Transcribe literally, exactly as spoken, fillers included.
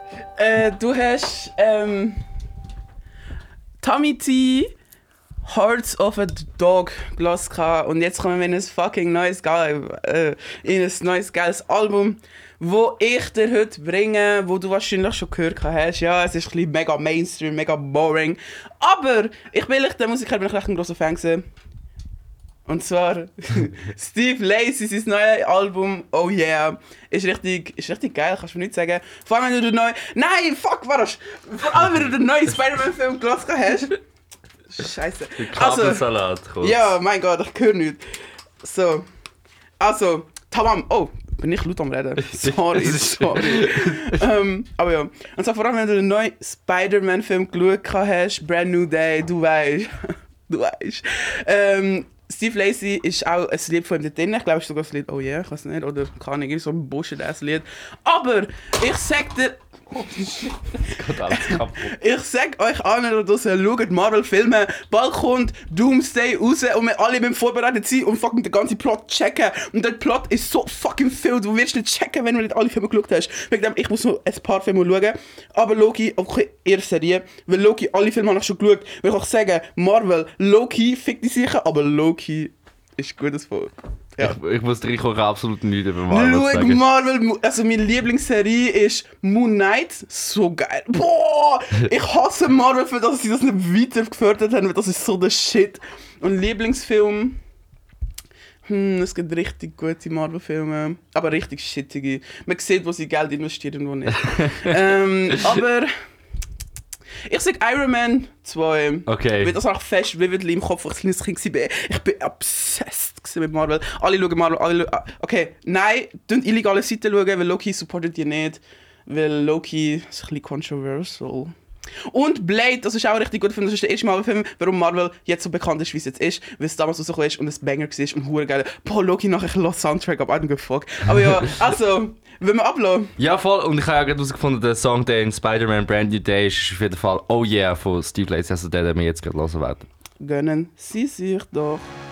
Äh, du hast ähm, Tommy T, Hearts of a Dog gelassen und jetzt kommen wir in ein fucking neues, äh, in ein neues geiles Album, wo ich dir heute bringe, wo du wahrscheinlich schon gehört hast. Ja, es ist ein bisschen mega Mainstream, mega boring, aber ich bin echt der Musiker, bin ich echt ein grosser Fan gewesen. Und zwar Steve Lacy, sein neues Album, oh yeah, ist richtig, ist richtig geil, kannst du mir nicht sagen. Vor allem, wenn du den neuen... Nein, fuck, was? Vor allem, wenn du den neuen Spider-Man-Film gelassen hast. Scheiße. Kabelsalat, also, ja, mein Gott, ich höre nichts. So, also, tamam, oh, bin ich laut am Reden? Sorry, sorry. ähm, aber ja, und zwar vor allem, wenn du den neuen Spider-Man-Film geschaut hast, Brand New Day, du weißt, du weißt. Ähm, Steve Lacy ist auch ein Lied von ihm da drin. Ich glaube, es ist sogar das Lied «Oh yeah», ich weiß nicht, oder keine Ahnung, so ein Bullshit-Ass-Lied. Aber ich sag dir... Oh shit. Geht alles kaputt. Ich sag euch allen draussen, schaut Marvel-Filme, bald kommt Doomsday raus und wir alle müssen vorbereitet sein und fucking den ganzen Plot checken. Und der Plot ist so fucking viel, du wirst nicht checken, wenn du nicht alle Filme geschaut hast. Wegen dem, ich muss noch ein paar Filme schauen. Aber Loki, okay, eher Serie, weil Loki, alle Filme habe ich schon geschaut. Will ich auch sagen, Marvel, Loki fickt die sicher, aber Loki ist gut als Volk. Ja. Ich, ich muss dir ich absolut nichts über Marvel Schau sagen. Marvel, also meine Lieblingsserie ist Moon Knight. So geil. Boah, ich hasse Marvel für das, dass sie das nicht weiter gefördert haben, weil das ist so der Shit. Und Lieblingsfilm... Hm, es gibt richtig gute Marvel-Filme, aber richtig shittige. Man sieht, wo sie Geld investieren und wo nicht. ähm, aber... Ich sag Iron Man zwei. Okay. Weil das auch fest vividly im Kopf, als ich kleines Kind war. Ich bin obsessed mit Marvel. Alle schauen Marvel, alle schauen... Okay, nein, schaut illegale Seiten schauen, weil Loki supportet die nicht. Weil Loki ist ein bisschen controversial. Und Blade, das ist auch richtig gut, das ist der erste Marvel-Film, warum Marvel jetzt so bekannt ist, wie es jetzt ist, weil es damals so ist und ein Banger war und hure geil. Boah, Loki nachher ein Soundtrack, aber I don't give a fuck. Aber ja, also, wenn wir ablassen. Ja, voll, und ich habe ja gerade herausgefunden, der Song, der in Spider-Man Brand New Day ist, auf jeden Fall «Oh yeah» von Steve Lacy, also der, den wir jetzt gerade hören werden. Gönnen Sie sich doch.